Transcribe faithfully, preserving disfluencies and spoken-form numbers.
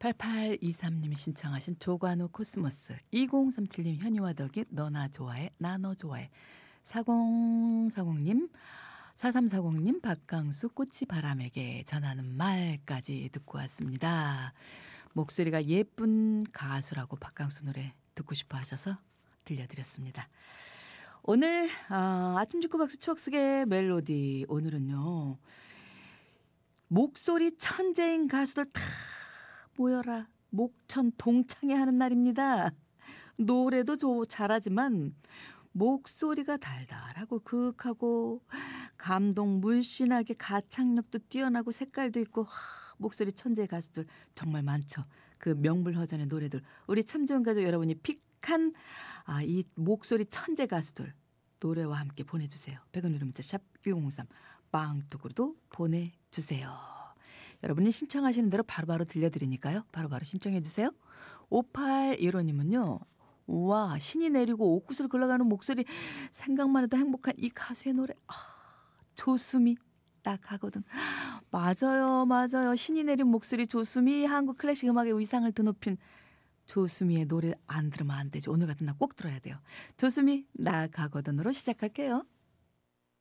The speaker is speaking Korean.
팔팔이삼 님이 신청하신 조관우 코스모스, 이공삼칠 님 현이와 덕이 너나 좋아해 나 너 좋아해, 사공사공 님 사삼사공 님 박강수 꽃이 바람에게 전하는 말까지 듣고 왔습니다. 목소리가 예쁜 가수라고 박강수 노래 듣고 싶어 하셔서 들려드렸습니다. 오늘 아, 아침 축구 박수 추억 속의 멜로디, 오늘은요 목소리 천재인 가수들 다 모여라 목천 동창회 하는 날입니다. 노래도 조, 잘하지만 목소리가 달달하고 그윽하고 감동 물씬하게 가창력도 뛰어나고 색깔도 있고, 하, 목소리 천재 가수들 정말 많죠. 그 명불허전의 노래들, 우리 참 좋은 가족 여러분이 픽한 아, 이 목소리 천재 가수들 노래와 함께 보내주세요. 백 원 유료 문자 샵 일공공삼 빵톡으로도 보내주세요. 여러분이 신청하시는 대로 바로바로 들려드리니까요. 바로바로 신청해 주세요. 오팔일오 님은요. 우와, 신이 내리고 옥구슬 흘러가는 목소리 생각만 해도 행복한 이 가수의 노래. 아, 조수미 딱 하거든. 맞아요, 맞아요. 신이 내린 목소리 조수미, 한국 클래식 음악의 위상을 드높인 조수미의 노래 안 들으면 안 되죠. 오늘 같은 날 꼭 들어야 돼요. 조수미 나 가거든으로 시작할게요.